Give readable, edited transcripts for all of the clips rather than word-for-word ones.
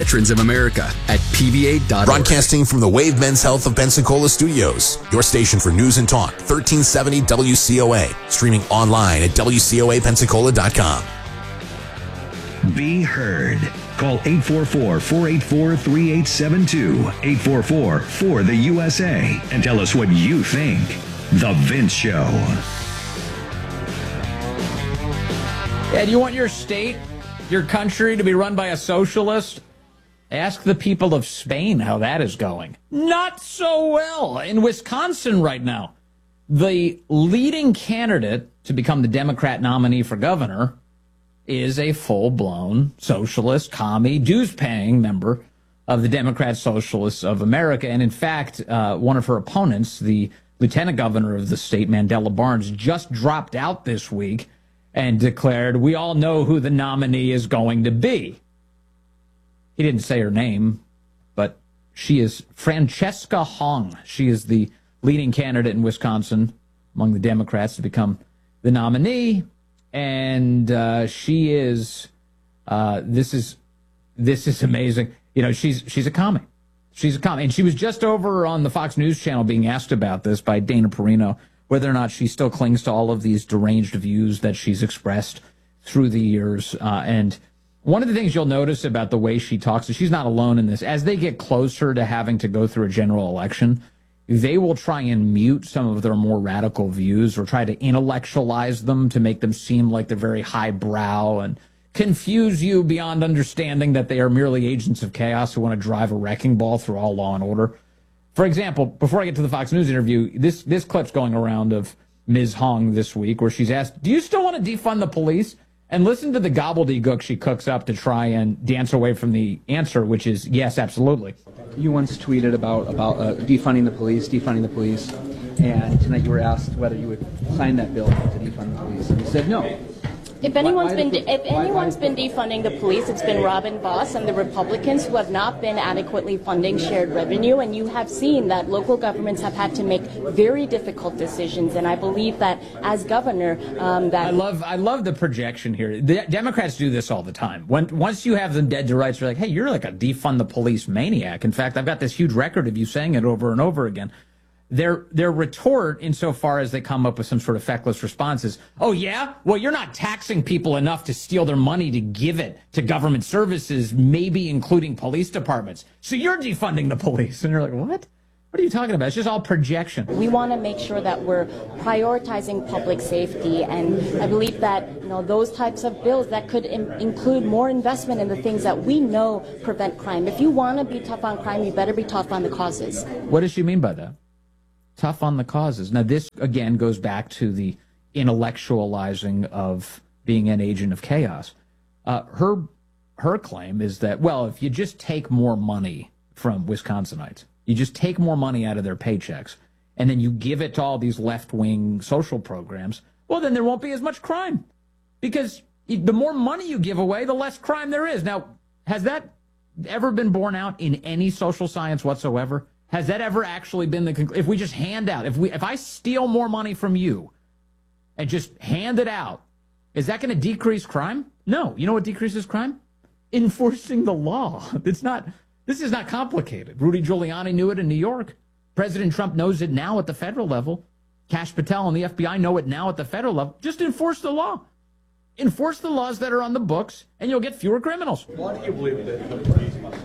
Veterans of America at PVA.org. Broadcasting from the Wave Men's Health of Pensacola studios, your station for news and talk, 1370 WCOA. Streaming online at WCOAPensacola.com. Be heard. Call 844-484-3872, 844-4-THE-USA, and tell us what you think. The Vince Show. Yeah, do you want your state, your country to be run by a socialist? Ask the people of Spain how that is going. Not so well. In Wisconsin right now, the leading candidate to become the Democrat nominee for governor is a full-blown socialist, commie, dues-paying member of the Democrat Socialists of America. And in fact, one of her opponents, the lieutenant governor of the state, Mandela Barnes, just dropped out this week and declared, we all know who the nominee is going to be. He didn't say her name, but she is Francesca Hong. She is the leading candidate in Wisconsin among the Democrats to become the nominee. And she is, this is amazing. You know, she's a commie. She's a commie. And she was just over on the Fox News channel being asked about this by Dana Perino, whether or not she still clings to all of these deranged views that she's expressed through the years. And one of the things you'll notice about the way she talks is she's not alone in this. As they get closer to having to go through a general election, they will try and mute some of their more radical views or try to intellectualize them to make them seem like they're very highbrow and confuse you beyond understanding that they are merely agents of chaos who want to drive a wrecking ball through all law and order. For example, before I get to the Fox News interview, this clip's going around of Ms. Hong this week where she's asked, do you still want to defund the police? And listen to the gobbledygook she cooks up to try and dance away from the answer, which is yes, absolutely. You once tweeted about defunding the police, and tonight you were asked whether you would sign that bill to defund the police, and you said no. If anyone's been defunding the police, it's been Robin Voss and the Republicans who have not been adequately funding shared revenue, and you have seen that local governments have had to make very difficult decisions. And I believe that as governor, I love the projection here. The Democrats do this all the time. Once you have them dead to rights, you're like, hey, you're like a defund the police maniac. In fact, I've got this huge record of you saying it over and over again. Their retort, insofar as they come up with some sort of feckless responses, oh, yeah? Well, you're not taxing people enough to steal their money to give it to government services, maybe including police departments. So you're defunding the police. And you're like, what? What are you talking about? It's just all projection. We want to make sure that we're prioritizing public safety, and I believe that those types of bills that could include more investment in the things that we know prevent crime. If you want to be tough on crime, you better be tough on the causes. What does she mean by that? Tough on the causes. Now, this, again, goes back to the intellectualizing of being an agent of chaos. Her claim is that, well, if you just take more money from Wisconsinites, you just take more money out of their paychecks, and then you give it to all these left-wing social programs, well, then there won't be as much crime. Because the more money you give away, the less crime there is. Now, has that ever been borne out in any social science whatsoever? Has that ever actually been the conclusion? If we just hand out, if I steal more money from you and just hand it out, is that going to decrease crime? No. You know what decreases crime? Enforcing the law. This is not complicated. Rudy Giuliani knew it in New York. President Trump knows it now at the federal level. Kash Patel and the FBI know it now at the federal level. Just enforce the law. Enforce the laws that are on the books, and you'll get fewer criminals. Why do you believe that the police must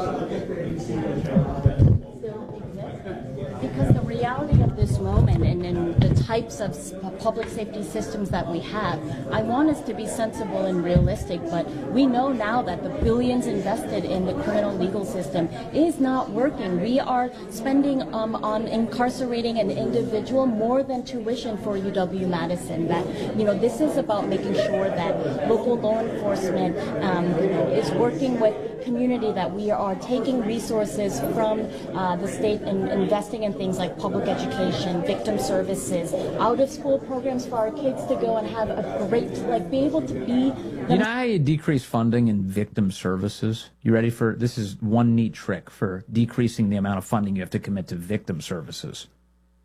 Because the reality of this moment and the types of public safety systems that we have, I want us to be sensible and realistic, but we know now that the billions invested in the criminal legal system is not working. We are spending on incarcerating an individual more than tuition for UW-Madison. That, this is about making sure that local law enforcement is working with community, that we are taking resources from the state and investing in things like public education, victim services, out-of-school programs for our kids to go and have a great, be able to be... You know how you decrease funding in victim services? You ready for... This is one neat trick for decreasing the amount of funding you have to commit to victim services.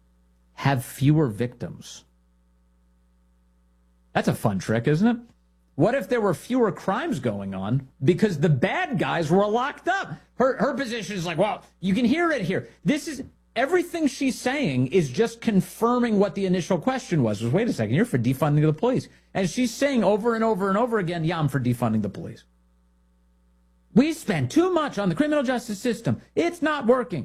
Have fewer victims. That's a fun trick, isn't it? What if there were fewer crimes going on because the bad guys were locked up? Her position is like, well, you can hear it here. This is everything she's saying is just confirming what the initial question was. Wait a second, you're for defunding the police. And she's saying over and over and over again, yeah, I'm for defunding the police. We spend too much on the criminal justice system. It's not working.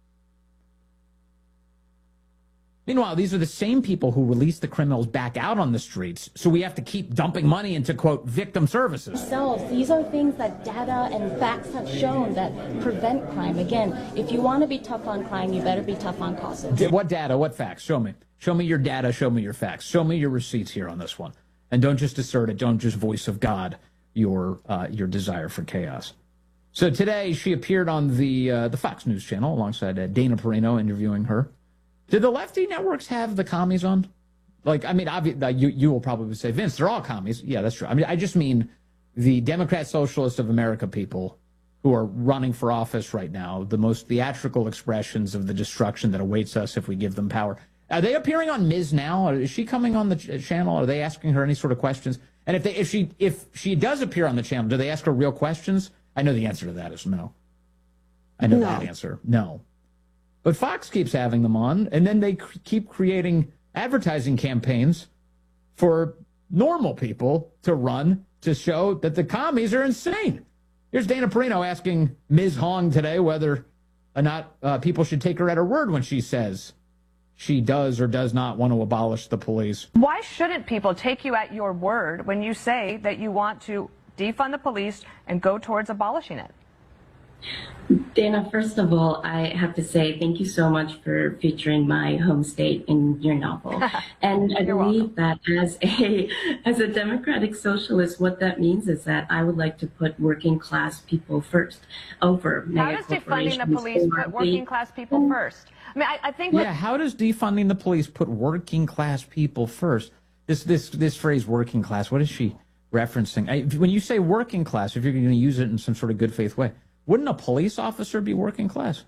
Meanwhile, these are the same people who release the criminals back out on the streets, so we have to keep dumping money into, quote, victim services. These are things that data and facts have shown that prevent crime. Again, if you want to be tough on crime, you better be tough on causes. What data? What facts? Show me. Show me your data. Show me your facts. Show me your receipts here on this one. And don't just assert it. Don't just voice of God your desire for chaos. So today she appeared on the Fox News channel alongside Dana Perino interviewing her. Did the lefty networks have the commies on? Like, I mean, you will probably say, Vince, they're all commies. Yeah, that's true. I mean, I just mean the Democrat Socialists of America people who are running for office right now, the most theatrical expressions of the destruction that awaits us if we give them power. Are they appearing on Ms. Now? Is she coming on the channel? Are they asking her any sort of questions? And if she does appear on the channel, do they ask her real questions? I know the answer to that is no. I know that answer. No. But Fox keeps having them on, and then they keep creating advertising campaigns for normal people to run to show that the commies are insane. Here's Dana Perino asking Ms. Hong today whether or not people should take her at her word when she says she does or does not want to abolish the police. Why shouldn't people take you at your word when you say that you want to defund the police and go towards abolishing it? Dana, first of all, I have to say thank you so much for featuring my home state in your novel. And I believe that as a democratic socialist, what that means is that I would like to put working class people first over mega corporations. How does defunding the police put working class people first? I mean, I think. Yeah, how does defunding the police put working class people first? This phrase, working class, what is she referencing? When you say working class, if you're going to use it in some sort of good faith way, wouldn't a police officer be working class?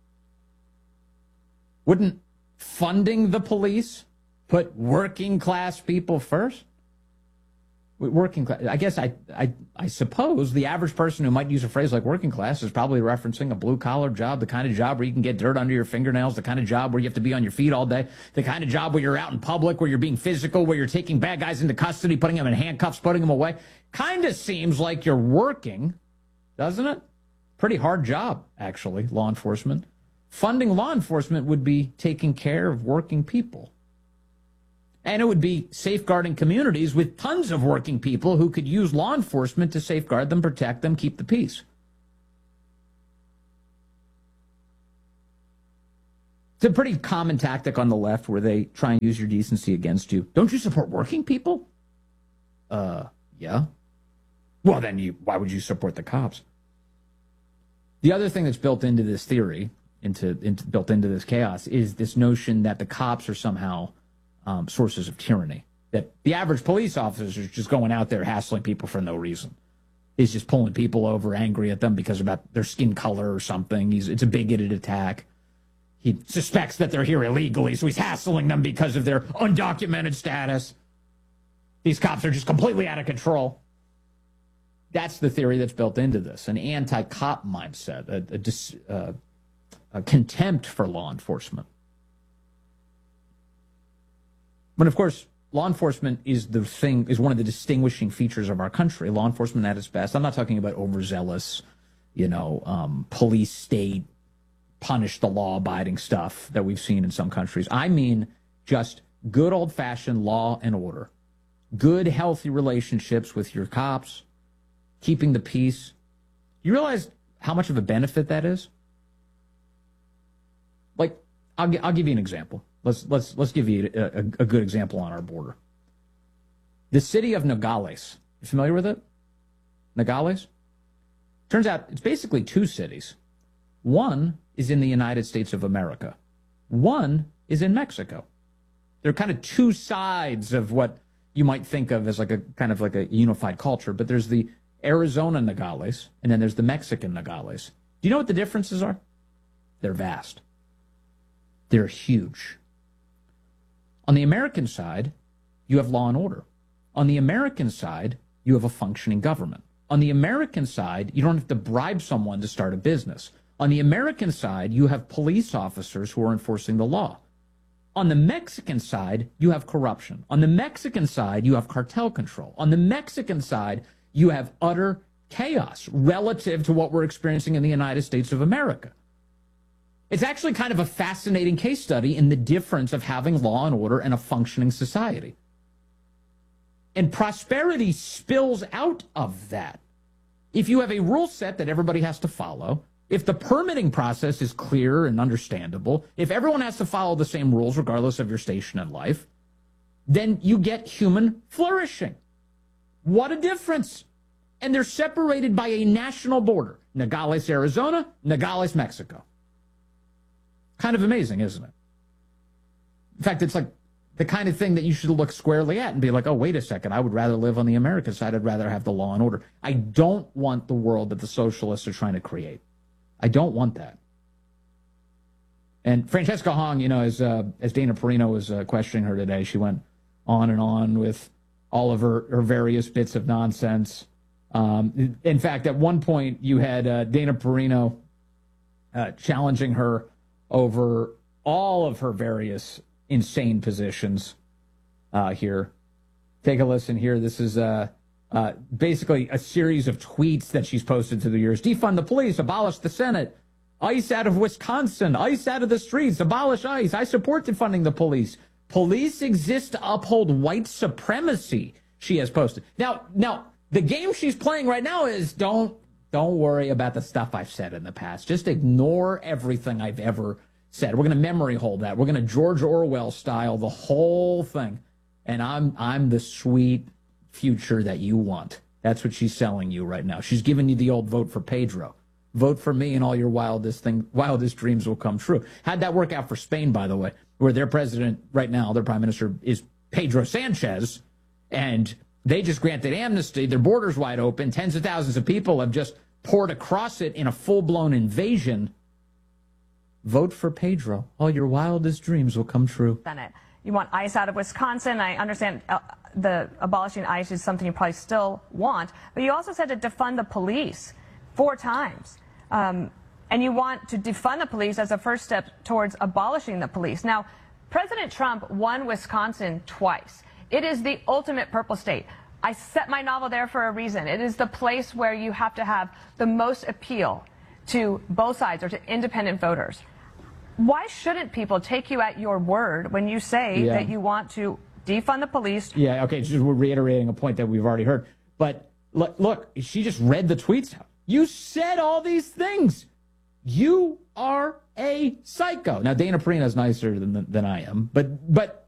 Wouldn't funding the police put working class people first? Working class. I guess I suppose the average person who might use a phrase like working class is probably referencing a blue collar job, the kind of job where you can get dirt under your fingernails, the kind of job where you have to be on your feet all day, the kind of job where you're out in public, where you're being physical, where you're taking bad guys into custody, putting them in handcuffs, putting them away. Kind of seems like you're working, doesn't it? Pretty hard job, actually, law enforcement. Funding law enforcement would be taking care of working people. And it would be safeguarding communities with tons of working people who could use law enforcement to safeguard them, protect them, keep the peace. It's a pretty common tactic on the left where they try and use your decency against you. Don't you support working people? Yeah. Well, then why would you support the cops? The other thing that's built into this theory, built into this chaos, is this notion that the cops are somehow sources of tyranny. That the average police officer is just going out there hassling people for no reason. He's just pulling people over, angry at them because about their skin color or something. It's a bigoted attack. He suspects that they're here illegally, so he's hassling them because of their undocumented status. These cops are just completely out of control. That's the theory that's built into this, an anti-cop mindset, a contempt for law enforcement. But of course, law enforcement is one of the distinguishing features of our country. Law enforcement at its best. I'm not talking about overzealous, police state, punish the law-abiding stuff that we've seen in some countries. I mean just good old-fashioned law and order. Good, healthy relationships with your cops, keeping the peace. You realize how much of a benefit that is? Like, I'll give you an example. Let's give you a good example on our border. The city of Nogales. You familiar with it? Nogales? Turns out it's basically two cities. One is in the United States of America. One is in Mexico. They're kind of two sides of what you might think of as like a kind of like a unified culture, but there's the Arizona Nogales, and then there's the Mexican Nogales. Do you know what the differences are? They're vast. They're huge. On the American side, you have law and order. On the American side, you have a functioning government. On the American side, you don't have to bribe someone to start a business. On the American side, you have police officers who are enforcing the law. On the Mexican side, you have corruption. On the Mexican side, you have cartel control. On the Mexican side, you have utter chaos relative to what we're experiencing in the United States of America. It's actually kind of a fascinating case study in the difference of having law and order and a functioning society. And prosperity spills out of that. If you have a rule set that everybody has to follow, if the permitting process is clear and understandable, if everyone has to follow the same rules regardless of your station in life, then you get human flourishing. What a difference. And they're separated by a national border. Nogales, Arizona, Nogales, Mexico. Kind of amazing, isn't it? In fact, it's like the kind of thing that you should look squarely at and be like, oh, wait a second, I would rather live on the American side. I'd rather have the law and order. I don't want the world that the socialists are trying to create. I don't want that. And Francesca Hong, you know, as Dana Perino was questioning her today, she went on and on with all of her various bits of nonsense. In fact, at one point, you had Dana Perino challenging her over all of her various insane positions here. Take a listen here. This is basically a series of tweets that she's posted through the years. Defund the police, abolish the Senate, ICE out of Wisconsin, ICE out of the streets, abolish ICE. I support defunding the police. Police exist to uphold white supremacy, she has posted. Now, the game she's playing right now is don't worry about the stuff I've said in the past. Just ignore everything I've ever said. We're going to memory hold that. We're going to George Orwell style the whole thing. And I'm the sweet future that you want. That's what she's selling you right now. She's giving you the old vote for Pedro. Vote for me and all your wildest dreams will come true. How'd that work out for Spain, by the way, where their president right now, their prime minister, is Pedro Sanchez, and they just granted amnesty. Their border's wide open. Tens of thousands of people have just poured across it in a full-blown invasion. Vote for Pedro. All your wildest dreams will come true. Senate. You want ICE out of Wisconsin. I understand the abolishing ICE is something you probably still want, but you also said to defund the police 4 times. And you want to defund the police as a first step towards abolishing the police. Now, President Trump won Wisconsin twice. It is the ultimate purple state. I set my novel there for a reason. It is the place where you have to have the most appeal to both sides or to independent voters. Why shouldn't people take you at your word when you say that you want to defund the police? Yeah, okay, just we're reiterating a point that we've already heard. But look, she just read the tweets out. You said all these things. You are a psycho. Now, Dana Perino's nicer than I am, but